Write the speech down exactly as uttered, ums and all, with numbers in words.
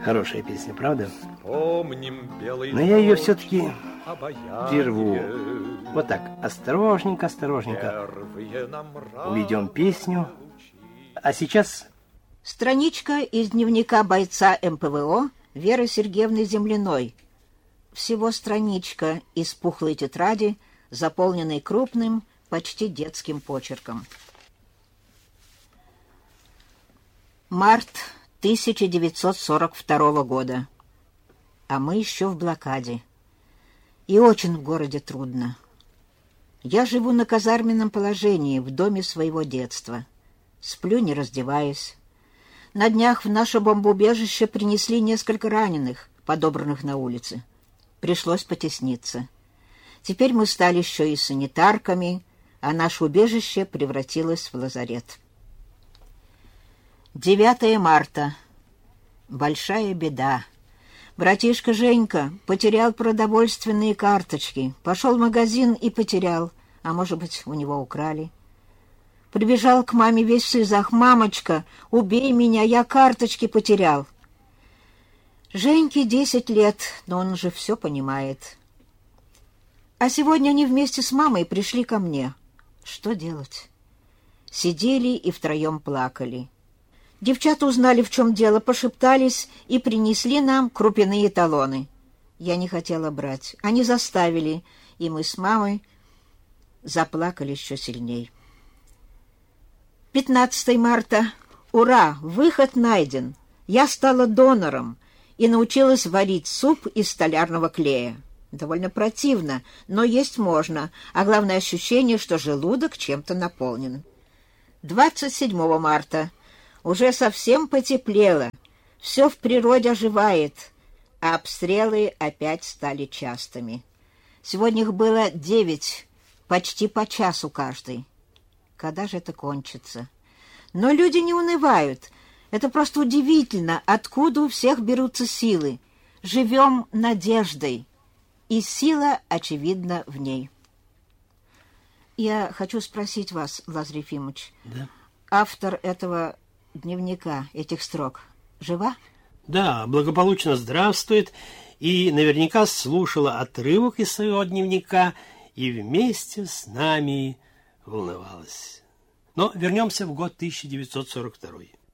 Хорошая песня, правда? Помним белый Но я ее все-таки обаяние. прерву. Вот так, осторожненько, осторожненько уведем песню. А сейчас... Страничка из дневника бойца эм пэ вэ о Веры Сергеевны Земляной. Всего страничка из пухлой тетради, заполненной крупным, почти детским почерком. Март тысяча девятьсот сорок второго года. А мы еще в блокаде. И очень в городе трудно. Я живу на казарменном положении в доме своего детства. Сплю, не раздеваясь. На днях в наше бомбоубежище принесли несколько раненых, подобранных на улице. Пришлось потесниться. Теперь мы стали еще и санитарками, а наше убежище превратилось в лазарет. девятое марта. Большая беда. Братишка Женька потерял продовольственные карточки. Пошел в магазин и потерял, а может быть, у него украли. Прибежал к маме весь в слезах. «Мамочка, убей меня, я карточки потерял». Женьке десять лет, но он уже все понимает. А сегодня они вместе с мамой пришли ко мне. Что делать? Сидели и втроем плакали. Девчата узнали, в чем дело, пошептались и принесли нам крупяные талоны. Я не хотела брать. Они заставили, и мы с мамой заплакали еще сильней. пятнадцатое марта. Ура! Выход найден. Я стала донором и научилась варить суп из столярного клея. Довольно противно, но есть можно, а главное ощущение, что желудок чем-то наполнен. двадцать седьмого марта. Уже совсем потеплело. Все в природе оживает, а обстрелы опять стали частыми. Сегодня их было девять, почти по часу каждый. Когда же это кончится? Но люди не унывают. Это просто удивительно, откуда у всех берутся силы. Живем надеждой, и сила, очевидно, в ней. Я хочу спросить вас, Лазарь Ефимович, Да? Автор этого дневника, этих строк, жива? Да, благополучно здравствует, и наверняка слушала отрывок из своего дневника и вместе с нами волновалась. Но вернемся в год тысяча девятьсот сорок второй.